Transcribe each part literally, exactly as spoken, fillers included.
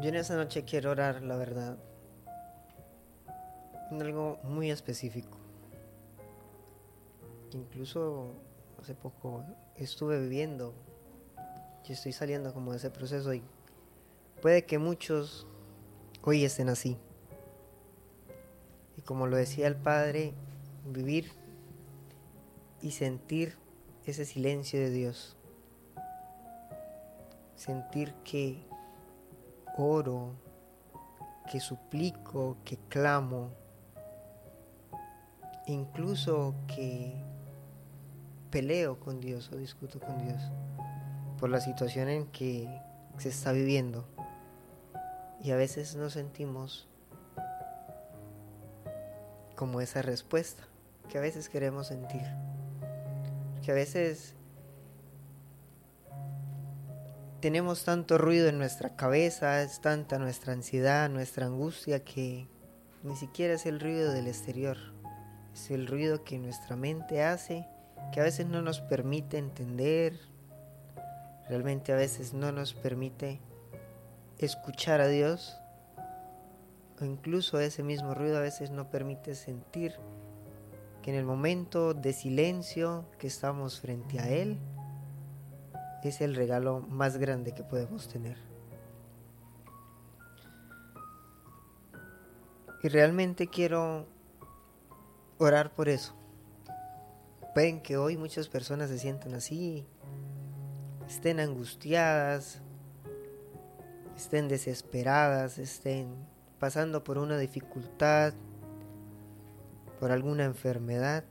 Yo en esta noche quiero orar, la verdad, en algo muy específico. Incluso hace poco estuve viviendo y estoy saliendo como de ese proceso y puede que muchos hoy estén así. Y como lo decía el Padre, vivir y sentir ese silencio de Dios. Sentir que oro, que suplico, que clamo, incluso que peleo con Dios o discuto con Dios por la situación en que se está viviendo. Y a veces nos sentimos como esa respuesta que a veces queremos sentir. Que a veces tenemos tanto ruido en nuestra cabeza, es tanta nuestra ansiedad, nuestra angustia, que ni siquiera es el ruido del exterior. Es el ruido que nuestra mente hace, que a veces no nos permite entender, realmente a veces no nos permite escuchar a Dios, o incluso ese mismo ruido a veces no permite sentir que en el momento de silencio que estamos frente a Él, es el regalo más grande que podemos tener. Y realmente quiero orar por eso. Pueden que hoy muchas personas se sientan así, estén angustiadas, estén desesperadas, estén pasando por una dificultad, por alguna enfermedad,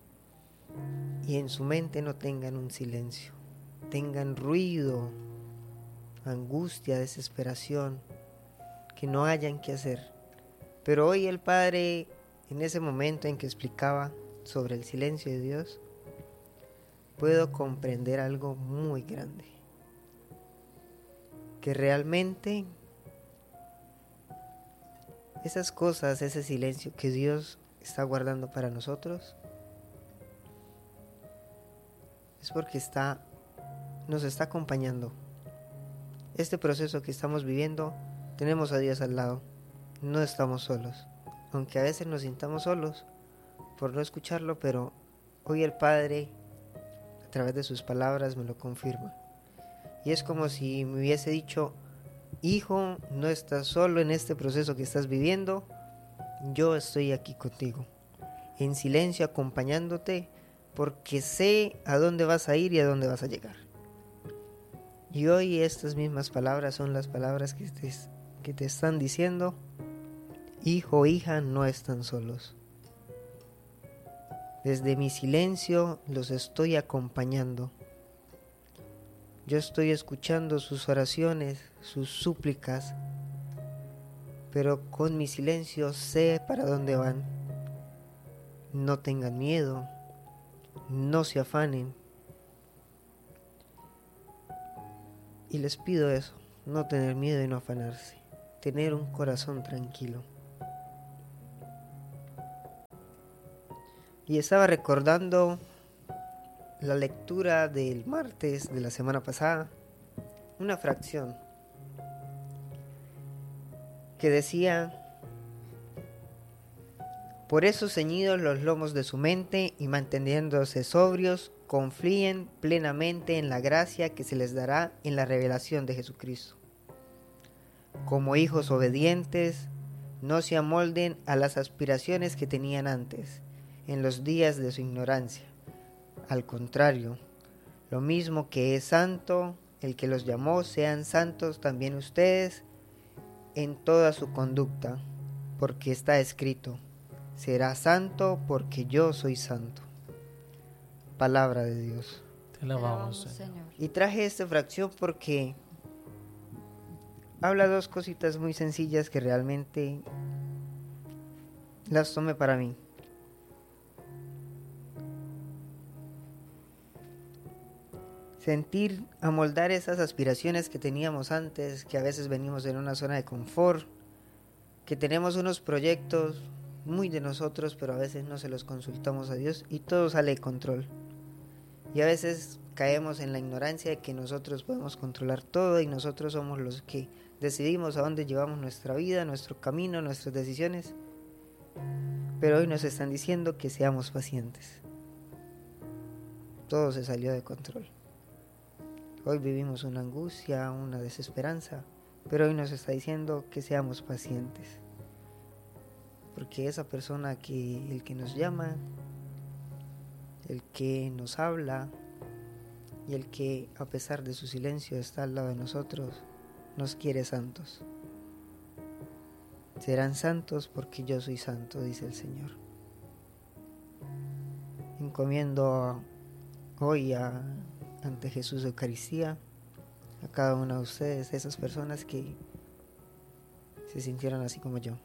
y en su mente no tengan un silencio, tengan ruido, angustia, desesperación, que no hayan que hacer. Pero hoy el Padre, en ese momento en que explicaba sobre el silencio de Dios, puedo comprender algo muy grande. Que realmente esas cosas, ese silencio que Dios está guardando para nosotros, es porque está, nos está acompañando. Este proceso que estamos viviendo, tenemos a Dios al lado, no estamos solos. Aunque a veces nos sintamos solos por no escucharlo, pero hoy el Padre, a través de sus palabras, me lo confirma. Y es como si me hubiese dicho: hijo, no estás solo en este proceso que estás viviendo, yo estoy aquí contigo, en silencio acompañándote, porque sé a dónde vas a ir y a dónde vas a llegar. Y hoy estas mismas palabras son las palabras que te, que te están diciendo: hijo, hija, no están solos. Desde mi silencio los estoy acompañando. Yo estoy escuchando sus oraciones, sus súplicas, pero con mi silencio sé para dónde van. No tengan miedo, no se afanen. Y les pido eso, no tener miedo y no afanarse, tener un corazón tranquilo. Y estaba recordando la lectura del martes de la semana pasada, una fracción que decía: por eso, ceñidos los lomos de su mente y manteniéndose sobrios, confíen plenamente en la gracia que se les dará en la revelación de Jesucristo. Como hijos obedientes, no se amolden a las aspiraciones que tenían antes, en los días de su ignorancia. Al contrario, lo mismo que es santo, el que los llamó, sean santos también ustedes en toda su conducta, porque está escrito: será santo porque yo soy santo. Palabra de Dios. Te alabamos, Señor. Y traje esta fracción porque habla dos cositas muy sencillas que realmente las tomé para mí. Sentir, amoldar esas aspiraciones que teníamos antes, que a veces venimos en una zona de confort, que tenemos unos proyectos muy de nosotros, pero a veces no se los consultamos a Dios y todo sale de control. Y a veces caemos en la ignorancia de que nosotros podemos controlar todo y nosotros somos los que decidimos a dónde llevamos nuestra vida, nuestro camino, nuestras decisiones. Pero hoy nos están diciendo que seamos pacientes. Todo se salió de control. Hoy vivimos una angustia, una desesperanza, pero hoy nos está diciendo que seamos pacientes. Porque esa persona que, el que nos llama, el que nos habla y el que a pesar de su silencio está al lado de nosotros, nos quiere santos. Serán santos porque yo soy santo, dice el Señor. Encomiendo hoy a, ante Jesús de Eucaristía a cada uno de ustedes, esas personas que se sintieron así como yo,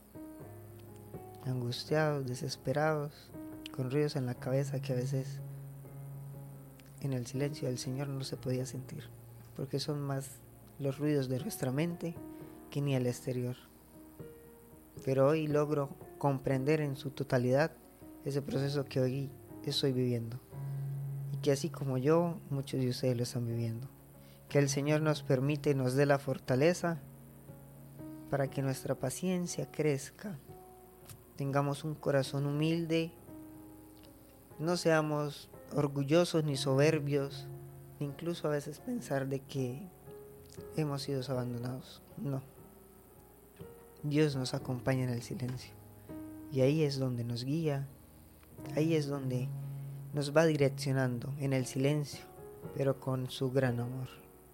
angustiados, desesperados, con ruidos en la cabeza que a veces en el silencio del Señor no se podía sentir, porque son más los ruidos de nuestra mente que ni el exterior. Pero hoy logro comprender en su totalidad ese proceso que hoy estoy viviendo, y que así como yo, muchos de ustedes lo están viviendo. Que el Señor nos permite, nos dé la fortaleza para que nuestra paciencia crezca, tengamos un corazón humilde, no seamos orgullosos ni soberbios, ni incluso a veces pensar de que hemos sido abandonados. No. Dios nos acompaña en el silencio y ahí es donde nos guía, ahí es donde nos va direccionando en el silencio, pero con su gran amor.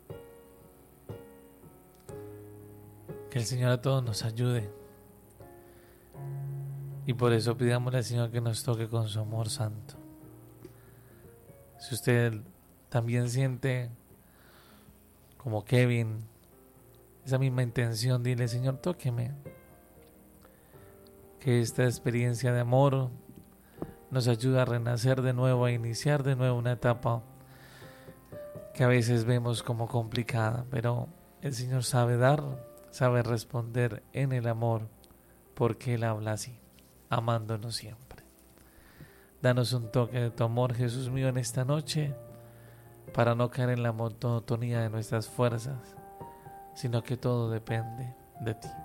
Que el Señor a todos nos ayude y por eso pidámosle al Señor que nos toque con su amor santo. Si usted también siente como Kevin esa misma intención, dile: Señor, tóqueme. Que esta experiencia de amor nos ayude a renacer de nuevo, a iniciar de nuevo una etapa que a veces vemos como complicada, pero el Señor sabe dar, sabe responder en el amor, porque Él habla así, amándonos siempre. Danos un toque de tu amor, Jesús mío, en esta noche, para no caer en la monotonía de nuestras fuerzas, sino que todo depende de ti.